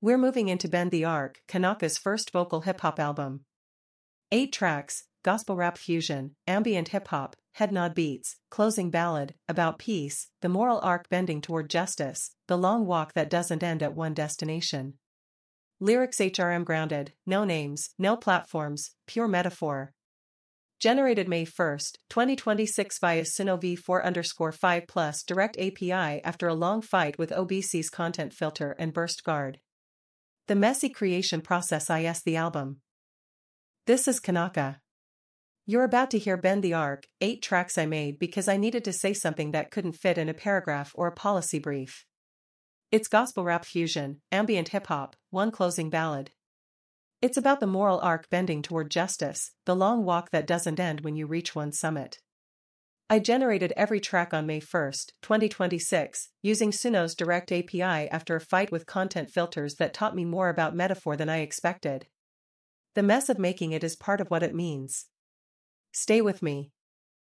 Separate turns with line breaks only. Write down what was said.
We're moving into Bend the Arc, Kanaka's first vocal hip-hop album. 8 tracks, gospel rap fusion, ambient hip-hop, head nod beats, closing ballad, about peace, the moral arc bending toward justice, the long walk that doesn't end at one destination. Lyrics HRM grounded, no names, no platforms, pure metaphor. Generated May 1, 2026 via Suno V4_5+ direct API after a long fight with OBC's content filter and burst guard. The messy creation process is the album. This is Kanaka. You're about to hear Bend the Arc, 8 tracks I made because I needed to say something that couldn't fit in a paragraph or a policy brief. It's gospel rap fusion, ambient hip-hop, one closing ballad. It's about the moral arc bending toward justice, the long walk that doesn't end when you reach one summit. I generated every track on May 1, 2026, using Suno's direct API after a fight with content filters that taught me more about metaphor than I expected. The mess of making it is part of what it means. Stay with me.